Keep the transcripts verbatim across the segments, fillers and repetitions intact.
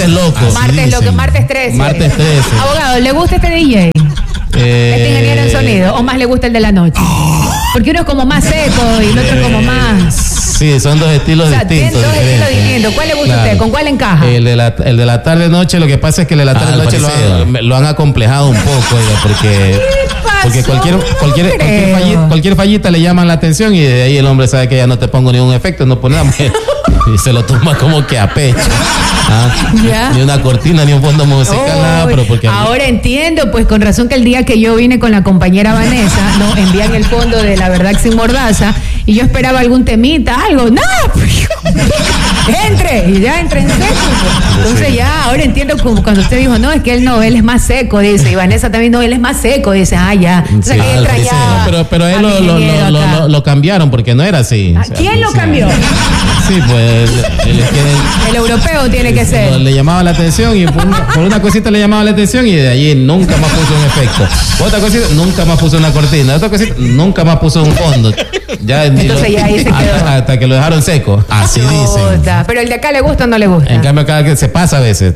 loco. Martes sí, loco, martes trece. Martes trece. Abogado, ¿le gusta este D J? Eh, Este ingeniero en sonido, ¿o más le gusta el de la noche? Porque uno es como más seco y el otro es como más... Sí, son dos estilos O sea, distintos. tienen dos estilos diferentes. distintos. ¿Cuál le gusta a Claro. usted? ¿Con cuál encaja? El de la, el de la tarde-noche, lo que pasa es que el de la Ah, tarde-noche el lo, pariseo. han- lo han acomplejado un poco, oiga, porque... pasó? Porque cualquier, No cualquier, cualquier, creo. fallita, cualquier fallita le llaman la atención y de ahí el hombre sabe que ya no te pongo ningún efecto, no pone nada. Y se lo toma como que a pecho. ¿Ah? Ya. Ni una cortina, ni un fondo musical, nada, Uy, pero porque... ahora entiendo, pues con razón que el día que yo vine con la compañera Vanessa, no envían el fondo de La Verdad Sin Mordaza y yo esperaba algún temita, algo, no, entre, y ya entré en seco. Entonces ya, ahora entiendo como cuando usted dijo, no, es que él no, él es más seco, dice, y Vanessa también, no, él es más seco, dice, ah, ya. Entonces Sí, ahí al entra parecer, ya ¿no? pero, pero a él mi lo, lo, ingeniero lo, acá. lo- lo cambiaron porque no era así. Ah, O sea, ¿quién lo sí. cambió? Sí, pues él es que El europeo tiene que le, ser. le llamaba la atención y por una, por una cosita le llamaba la atención y de allí nunca más puso un efecto. Otra cosita, nunca más puso una cortina. Otra cosita, nunca más puso un fondo. Ya, Entonces ya ahí se quedó. hasta, hasta que lo dejaron seco. Así dicen. Puta, pero el de acá le gusta o no le gusta. En cambio, cada que se pasa a veces.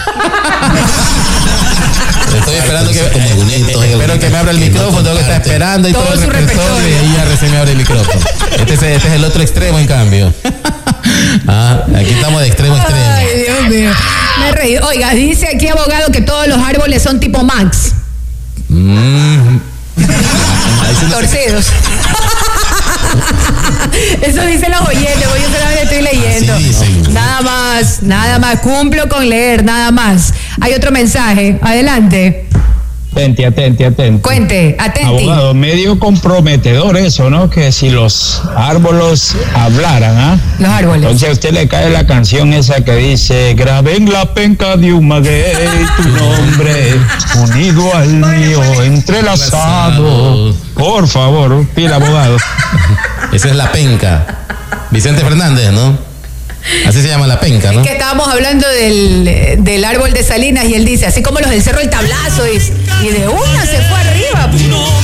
Estoy esperando que, Como eh, argumentos, eh, espero que me abra el que no micrófono, tengo que estar comparte. esperando y Todo todo, su el repertorio, repertorio. y ahí ya recién me abre el micrófono. Este es, este es el otro extremo, en cambio. Ah, aquí estamos de extremo a extremo. Ay, Dios mío. Me he reído. Oiga, dice aquí abogado que todos los árboles son tipo Max. Mm. Ahí se nos- Torcidos. Eso dicen los oyentes, yo solamente estoy leyendo. Así dicen. Nada más, nada más. Cumplo con leer, nada más. Hay otro mensaje. Adelante. Atenti, atenti, atenti. Cuente, atenti. Abogado, medio comprometedor eso, ¿no? Que si los árboles hablaran, ¿ah? Los árboles. Entonces a usted le cae la canción esa que dice, grabé en la penca de un maguey tu nombre, unido al mío, entrelazado. Por favor, pila, abogado. Esa es la penca. Vicente Fernández, ¿no? Así se llama la penca, ¿no? Que estábamos hablando del, del árbol de Salinas y él dice, así como los del Cerro El Tablazo, y, y de una se fue arriba.